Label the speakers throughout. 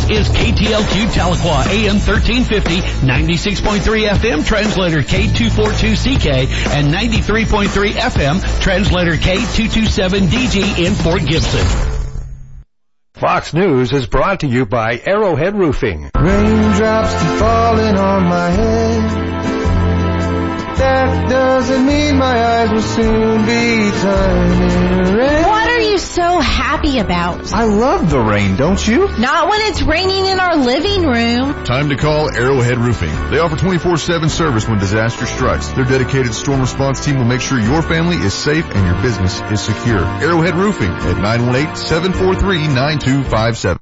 Speaker 1: is KTLQ Tahlequah, AM 1350, 96.3 FM, translator K242CK, and 93.3 FM, translator K227DG in Fort Gibson.
Speaker 2: Fox News is brought to you by Arrowhead Roofing.
Speaker 3: Raindrops keep falling on my head. That doesn't mean my eyes will soon be turning red.
Speaker 4: What are you so happy about?
Speaker 3: I love the rain, don't you?
Speaker 4: Not when it's raining in our living room.
Speaker 5: Time to call Arrowhead Roofing. They offer 24/7 service when disaster strikes. Their dedicated storm response team will make sure your family is safe and your business is secure. Arrowhead Roofing at 918-743-9257.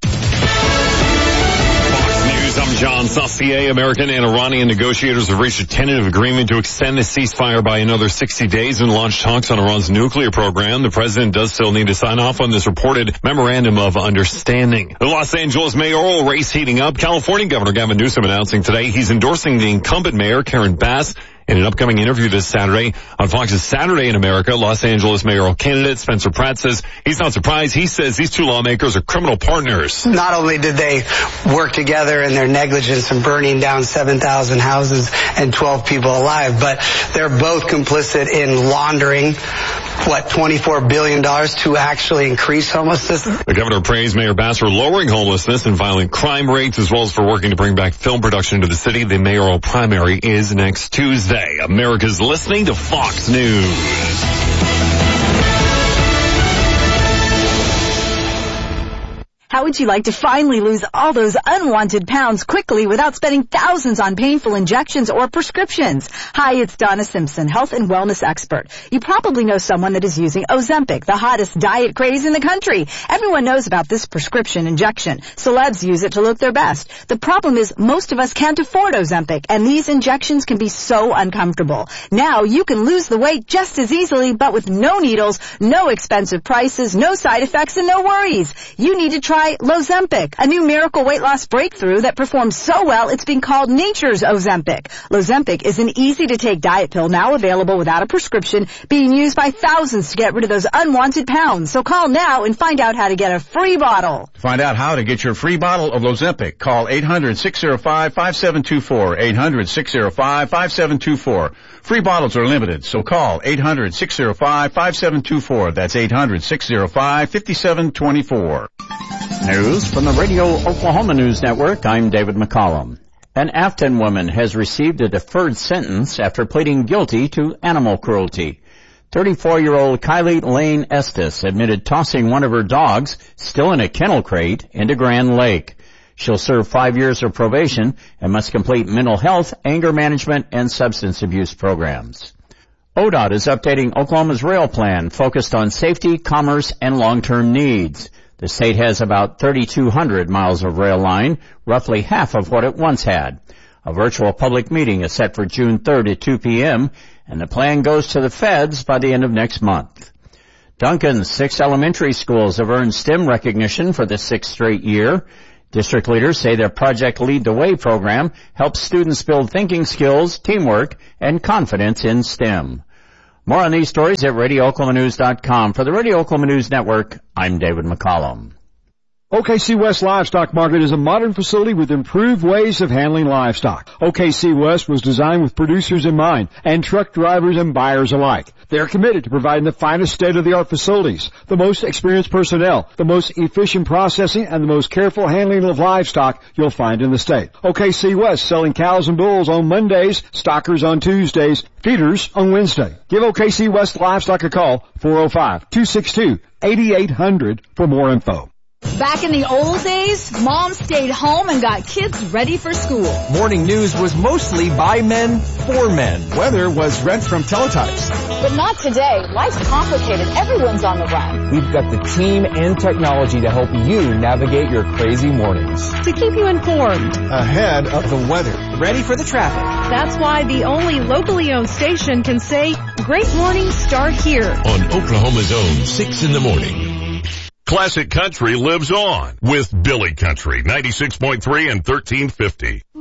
Speaker 6: I'm John Saucier. American and Iranian negotiators have reached a tentative agreement to extend the ceasefire by another 60 days and launch talks on Iran's nuclear program. The president does still need to sign off on this reported memorandum of understanding. The Los Angeles mayoral race heating up. California Governor Gavin Newsom announcing today he's endorsing the incumbent mayor, Karen Bass. In an upcoming interview this Saturday on Fox's Saturday in America, Los Angeles mayoral candidate Spencer Pratt says he's not surprised. He says these two lawmakers are criminal partners.
Speaker 7: Not only did they work together in their negligence in burning down 7,000 houses and 12 people alive, but they're both complicit in laundering, $24 billion to actually increase homelessness.
Speaker 6: The governor praised Mayor Bass for lowering homelessness and violent crime rates, as well as for working to bring back film production to the city. The mayoral primary is next Tuesday. America's listening to Fox News.
Speaker 8: How would you like to finally lose all those unwanted pounds quickly without spending thousands on painful injections or prescriptions? Hi, it's Donna Simpson, health and wellness expert. You probably know someone that is using Ozempic, the hottest diet craze in the country. Everyone knows about this prescription injection. Celebs use it to look their best. The problem is most of us can't afford Ozempic, and these injections can be so uncomfortable. Now you can lose the weight just as easily, but with no needles, no expensive prices, no side effects, and no worries. You need to try Lozempic, a new miracle weight loss breakthrough that performs so well it's been called nature's Ozempic. Lozempic is an easy-to-take diet pill now available without a prescription, being used by thousands to get rid of those unwanted pounds. So call now and find out how to get a free bottle.
Speaker 9: To find out how to get your free bottle of Lozempic, call 800-605-5724, 800-605-5724. Free bottles are limited, so call 800-605-5724. That's 800-605-5724.
Speaker 10: News from the Radio Oklahoma News Network. I'm David McCollum. An Afton woman has received a deferred sentence after pleading guilty to animal cruelty. 34-year-old Kylie Lane Estes admitted tossing one of her dogs, still in a kennel crate, into Grand Lake. She'll serve 5 years of probation and must complete mental health, anger management, and substance abuse programs. ODOT is updating Oklahoma's rail plan focused on safety, commerce, and long-term needs. The state has about 3,200 miles of rail line, roughly half of what it once had. A virtual public meeting is set for June 3rd at 2 p.m., and the plan goes to the feds by the end of next month. Duncan's 6 elementary schools have earned STEM recognition for the 6th straight year. District leaders say their Project Lead the Way program helps students build thinking skills, teamwork, and confidence in STEM. More on these stories at RadioOklahomaNews.com. For the Radio Oklahoma News Network, I'm David McCollum.
Speaker 11: OKC West Livestock Market is a modern facility with improved ways of handling livestock. OKC West was designed with producers in mind and truck drivers and buyers alike. They're committed to providing the finest state-of-the-art facilities, the most experienced personnel, the most efficient processing, and the most careful handling of livestock you'll find in the state. OKC West selling cows and bulls on Mondays, stockers on Tuesdays, feeders on Wednesday. Give OKC West Livestock a call, 405-262-8800 for more info.
Speaker 12: Back in the old days, moms stayed home and got kids ready for school.
Speaker 13: Morning news was mostly by men, for men. Weather was read from teletypes.
Speaker 12: But not today. Life's complicated. Everyone's on the run.
Speaker 13: We've got the team and technology to help you navigate your crazy mornings.
Speaker 14: To keep you informed.
Speaker 13: Ahead of the weather. Ready for the traffic.
Speaker 14: That's why the only locally owned station can say, great mornings start here.
Speaker 15: On Oklahoma's own 6 in the morning. Classic Country lives on with Billy Country, 96.3 and 1350.